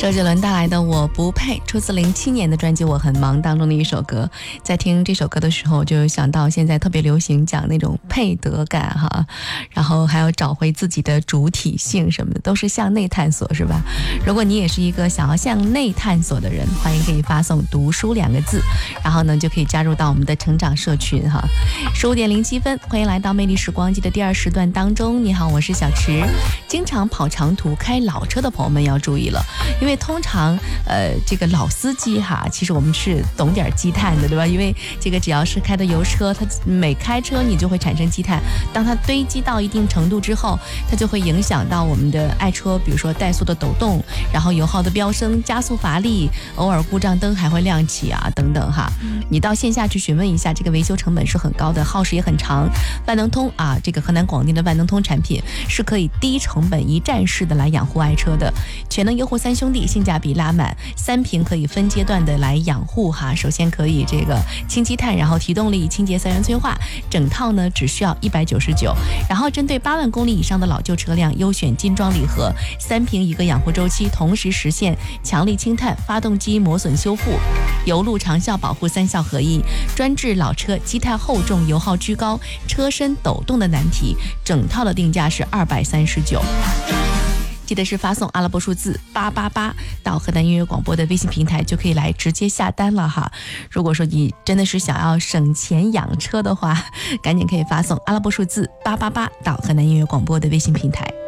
周杰伦带来的《我不配》出自07年的专辑《我很忙》当中的一首歌。在听这首歌的时候，就想到现在特别流行讲那种配得感哈，然后还要找回自己的主体性什么的，都是向内探索，是吧？如果你也是一个想要向内探索的人，欢迎可以发送读书2个字，然后呢就可以加入到我们的成长社群哈。15点07分，欢迎来到魅力时光机的第2时段当中。你好，我是小池。经常跑长途开老车的朋友们要注意了，因为通常这个老司机哈，其实我们是懂点积碳的，对吧？因为这个只要是开的油车，它每开车你就会产生积碳，当它堆积到一定程度之后，它就会影响到我们的爱车，比如说怠速的抖动，然后油耗的飙升，加速乏力，偶尔故障灯还会亮起啊等等哈。你到线下去询问一下，这个维修成本是很高的，耗时也很长。万能通啊，这个河南广电的万能通产品是可以低成本一站式的来养护爱车的，全能优护3兄弟，性价比拉满，3瓶可以分阶段的来养护哈。首先可以这个清积碳，然后提动力、清洁、3元催化，整套呢只需要199。然后针对8万公里以上的老旧车辆，优选精装礼盒，3瓶1个养护周期，同时实现强力清碳、发动机磨损修复、油路长效保护3效合一，专治老车积碳厚重、油耗居高、车身抖动的难题。整套的定价是239。记得是发送阿拉伯数字888到河南音乐广播的微信平台，就可以来直接下单了哈。如果说你真的是想要省钱养车的话，赶紧可以发送阿拉伯数字888到河南音乐广播的微信平台。